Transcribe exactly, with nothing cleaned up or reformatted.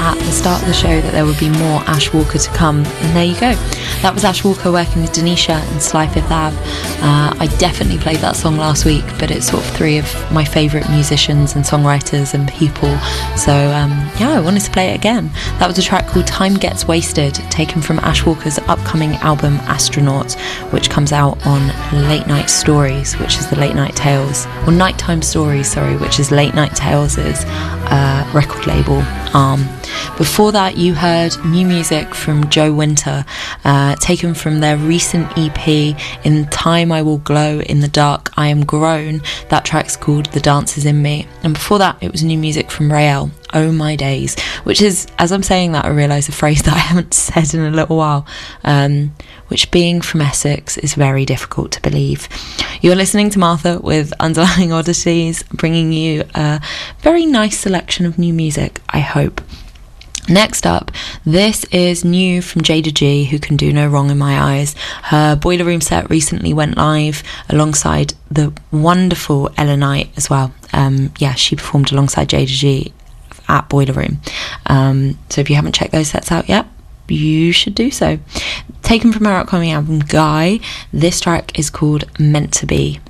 at the start of the show that there would be more Ash Walker to come, and there you go. That was Ash Walker working with Denisha and Sly Fifth Ave. Uh, I definitely played that song last week, but it's sort of three of my favourite musicians and songwriters and people, so um, yeah, I wanted to play it again. That was a track called Time Gets Wasted, taken from Ash Walker's upcoming album Astronaut, which comes out on Late Night Stories, which is the Late Night Tales, or Nighttime Stories, sorry, which is Late Night Tales' uh, record label arm. Before that, you heard new music from Joe Winter, uh, taken from their recent E P, In Time I Will Glow, In the Dark I Am Grown. That track's called The Dance Is In Me. And before that, it was new music from Rael, Oh My Days, which is, as I'm saying that, I realise a phrase that I haven't said in a little while, um, which, being from Essex, is very difficult to believe. You're listening to Martha with Underlying Oddities, bringing you a very nice selection of new music, I hope. Next up, this is new from Jada G, who can do no wrong in my eyes. Her Boiler Room set recently went live alongside the wonderful Ella Knight as well. Um, yeah, she performed alongside Jada G at Boiler Room. Um, so if you haven't checked those sets out yet, you should do so. Taken from her upcoming album Guy, this track is called Meant to Be.